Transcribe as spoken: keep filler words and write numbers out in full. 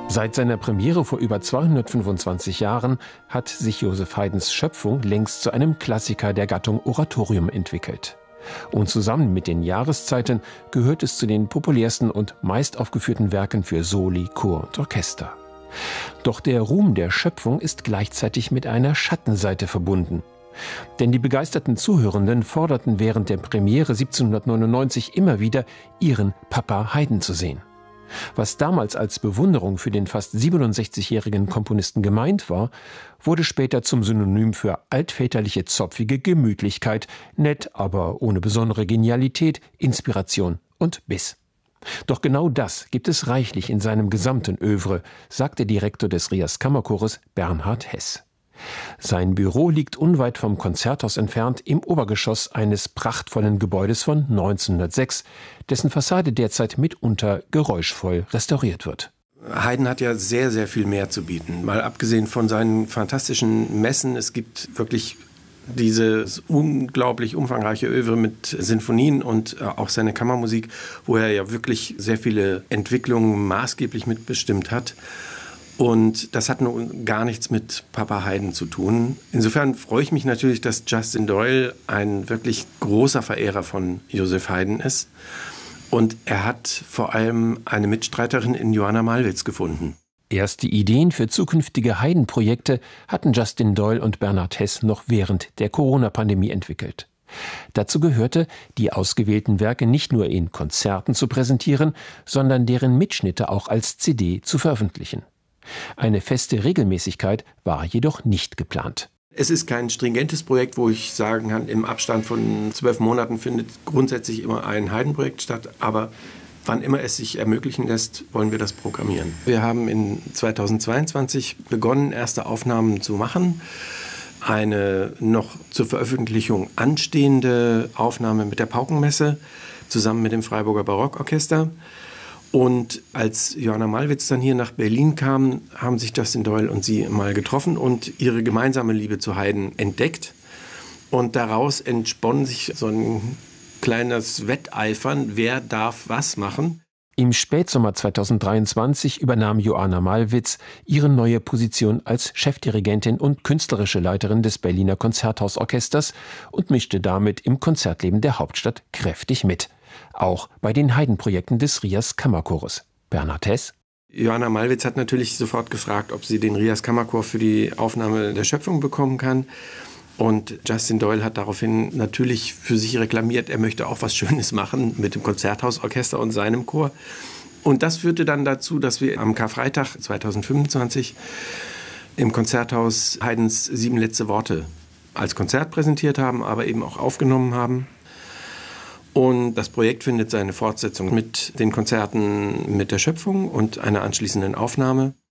Seit seiner Premiere vor über zweihundertfünfundzwanzig Jahren hat sich Joseph Haydns Schöpfung längst zu einem Klassiker der Gattung Oratorium entwickelt. Und zusammen mit den Jahreszeiten gehört es zu den populärsten und meist aufgeführten Werken für Soli, Chor und Orchester. Doch der Ruhm der Schöpfung ist gleichzeitig mit einer Schattenseite verbunden. Denn die begeisterten Zuhörenden forderten während der Premiere siebzehnhundertneunundneunzig immer wieder, ihren Papa Haydn zu sehen. Was damals als Bewunderung für den fast siebenundsechzigjährigen Komponisten gemeint war, wurde später zum Synonym für altväterliche zopfige Gemütlichkeit, nett, aber ohne besondere Genialität, Inspiration und Biss. Doch genau das gibt es reichlich in seinem gesamten Œuvre, sagt der Direktor des Rias Kammerchores Bernhard Heß. Sein Büro liegt unweit vom Konzerthaus entfernt im Obergeschoss eines prachtvollen Gebäudes von neunzehnhundertsechs, dessen Fassade derzeit mitunter geräuschvoll restauriert wird. Haydn hat ja sehr, sehr viel mehr zu bieten. Mal abgesehen von seinen fantastischen Messen, es gibt wirklich dieses unglaublich umfangreiche Œuvre mit Sinfonien und auch seine Kammermusik, wo er ja wirklich sehr viele Entwicklungen maßgeblich mitbestimmt hat. Und das hat nun gar nichts mit Papa Haydn zu tun. Insofern freue ich mich natürlich, dass Justin Doyle ein wirklich großer Verehrer von Joseph Haydn ist. Und er hat vor allem eine Mitstreiterin in Joanna Malwitz gefunden. Erste Ideen für zukünftige Haydn-Projekte hatten Justin Doyle und Bernhard Heß noch während der Corona-Pandemie entwickelt. Dazu gehörte, die ausgewählten Werke nicht nur in Konzerten zu präsentieren, sondern deren Mitschnitte auch als C D zu veröffentlichen. Eine feste Regelmäßigkeit war jedoch nicht geplant. Es ist kein stringentes Projekt, wo ich sagen kann, im Abstand von zwölf Monaten findet grundsätzlich immer ein Haydn-Projekt statt. Aber wann immer es sich ermöglichen lässt, wollen wir das programmieren. Wir haben in zweitausendzweiundzwanzig begonnen, erste Aufnahmen zu machen. Eine noch zur Veröffentlichung anstehende Aufnahme mit der Paukenmesse zusammen mit dem Freiburger Barockorchester. Und als Joanna Malwitz dann hier nach Berlin kam, haben sich Justin Doyle und sie mal getroffen und ihre gemeinsame Liebe zu Haydn entdeckt. Und daraus entspann sich so ein kleines Wetteifern, wer darf was machen. Im Spätsommer zweitausenddreiundzwanzig übernahm Joanna Malwitz ihre neue Position als Chefdirigentin und künstlerische Leiterin des Berliner Konzerthausorchesters und mischte damit im Konzertleben der Hauptstadt kräftig mit. Auch bei den Haydn-Projekten des Rias Kammerchores. Bernhard Heß. Joanna Malwitz hat natürlich sofort gefragt, ob sie den Rias Kammerchor für die Aufnahme der Schöpfung bekommen kann. Und Justin Doyle hat daraufhin natürlich für sich reklamiert, er möchte auch was Schönes machen mit dem Konzerthausorchester und seinem Chor. Und das führte dann dazu, dass wir am Karfreitag zweitausendfünfundzwanzig im Konzerthaus Haydns Sieben letzte Worte als Konzert präsentiert haben, aber eben auch aufgenommen haben. Und das Projekt findet seine Fortsetzung mit den Konzerten mit der Schöpfung und einer anschließenden Aufnahme.